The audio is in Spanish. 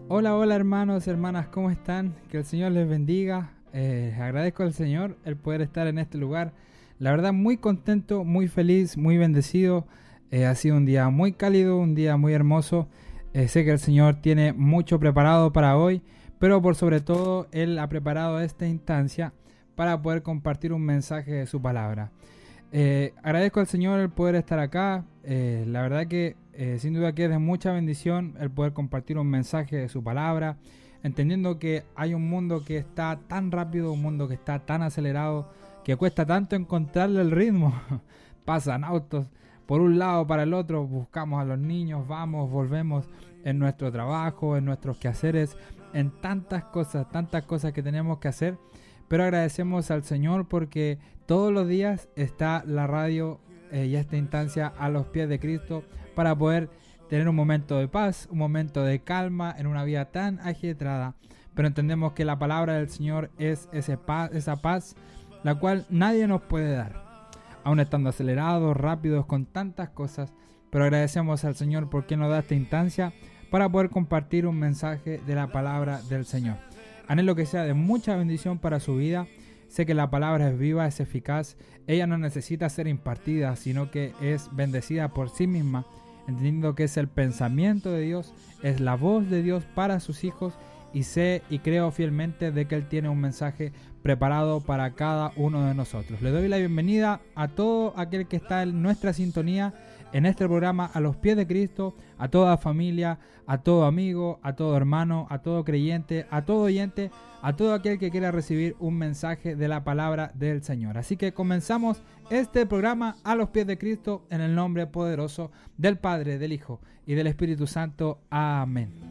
Hola, hola hermanos, hermanas, ¿cómo están? Que el Señor les bendiga. Agradezco al Señor el poder estar en este lugar. La verdad, muy contento, muy feliz, muy bendecido. Ha sido un día muy cálido, un día muy hermoso. Sé que el Señor tiene mucho preparado para hoy, pero por sobre todo Él ha preparado esta instancia para poder compartir un mensaje de su palabra. Agradezco al Señor el poder estar acá. La verdad que sin duda que es de mucha bendición el poder compartir un mensaje de su palabra, entendiendo que hay un mundo que está tan rápido, un mundo que está tan acelerado, que cuesta tanto encontrarle el ritmo. Pasan autos por un lado para el otro, buscamos a los niños, vamos, volvemos en nuestro trabajo, en nuestros quehaceres, en tantas cosas que tenemos que hacer. Pero agradecemos al Señor porque todos los días está la radio y esta instancia a los pies de Cristo para poder tener un momento de paz, un momento de calma en una vida tan agitada. Pero entendemos que la palabra del Señor es esa paz, la cual nadie nos puede dar. Aún estando acelerados, rápidos, con tantas cosas, pero agradecemos al Señor porque nos da esta instancia para poder compartir un mensaje de la palabra del Señor. Anhelo que sea de mucha bendición para su vida. Sé que la palabra es viva, es eficaz. Ella no necesita ser impartida, sino que es bendecida por sí misma, entendiendo que es el pensamiento de Dios, es la voz de Dios para sus hijos, y sé y creo fielmente de que Él tiene un mensaje preparado para cada uno de nosotros. Le doy la bienvenida a todo aquel que está en nuestra sintonía en este programa A los pies de Cristo, a toda familia, a todo amigo, a todo hermano, a todo creyente, a todo oyente, a todo aquel que quiera recibir un mensaje de la palabra del Señor. Así que comenzamos este programa A los pies de Cristo en el nombre poderoso del Padre, del Hijo y del Espíritu Santo. Amén.